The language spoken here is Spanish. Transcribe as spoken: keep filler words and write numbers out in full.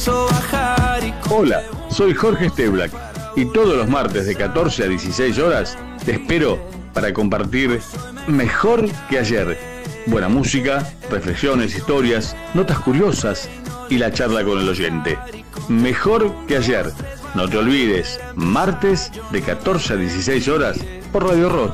Hola, soy Jorge Steblack y todos los martes de catorce a dieciséis horas te espero para compartir Mejor que ayer. Buena música, reflexiones, historias, notas curiosas y la charla con el oyente. Mejor que ayer. No te olvides, martes de catorce a dieciséis horas por Radio Rock.